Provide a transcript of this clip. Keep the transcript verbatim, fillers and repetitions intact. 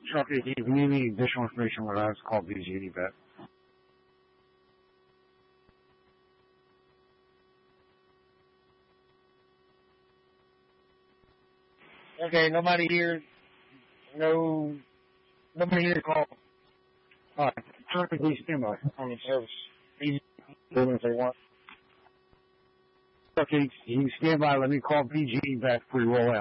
Chucky, if you need any additional information, we'll have to call B G E back. Okay, nobody here. No, nobody here to call. Alright, Chucky, please stand by. On the service. Easy. Do them if they want. Okay, you stand by. Let me call B G E back before you roll out.